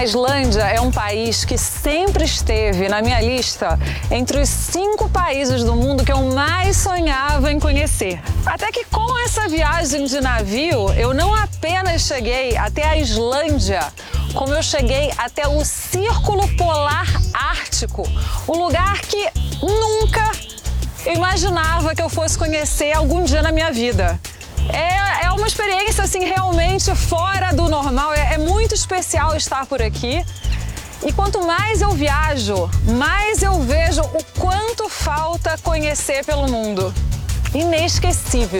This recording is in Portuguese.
A Islândia é um país que sempre esteve na minha lista entre os 5 países do mundo que eu mais sonhava em conhecer. Até que com essa viagem de navio, eu não apenas cheguei até a Islândia, como eu cheguei até o Círculo Polar Ártico, um lugar que nunca eu imaginava que eu fosse conhecer algum dia na minha vida. É uma experiência assim realmente fora do normal, é muito especial estar por aqui. E quanto mais eu viajo, mais eu vejo o quanto falta conhecer pelo mundo. Inesquecível.